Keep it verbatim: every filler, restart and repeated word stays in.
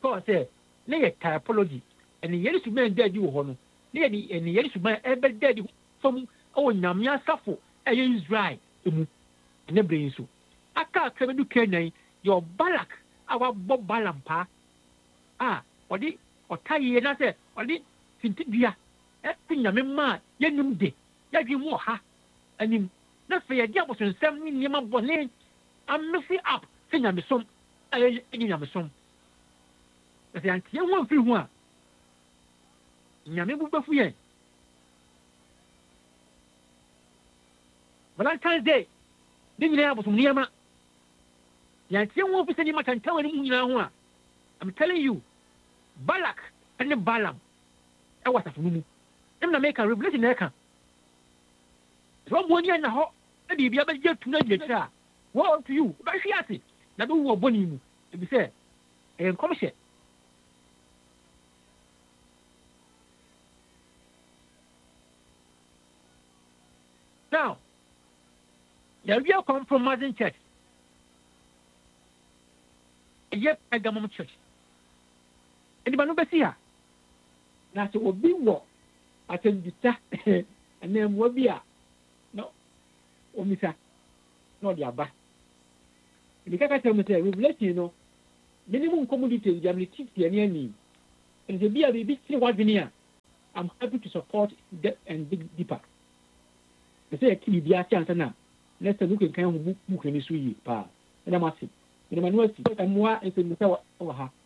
because say na ye typology and yeri su men dead you ho no na ye and yeri su man e be dead from o nyame asafo e ye Israel emu ne brain so aka ka be du Canaan your Balak our Bob Balampa ah odi otaye na say odi fintibia e nyame ma yenum de ya dwi mu ha anim na fe ye dia boson sam ni niam bone am messing up se nyame som aye nyame som na se antie ho afiri ho a nyame bu bafu yen Valentine's Day ni nyina boson niam ya antie ho afiri se ni matantawa ni nyina ho a I'm telling you Balak and Balaam I was a mumu em na make a revelation na ka so mo ni na ho na bi bia ba je tu na je tira what to you ba hwi ase na do wo boni mu e bi say e kom hye now there we are compromising church yep Pergamum church anybody no be see her na so obi wo atendita enem wo bia no omisa no dia ba ni kaka tell me say revelation no minimum commodity jamity tiani ani and the bia be big what vinia I'm happy to support that and dig deeper they say kili bia chance na let's look kan hu mu kan su yi pa na ma se ni manuasi amwa ese mi say wa ha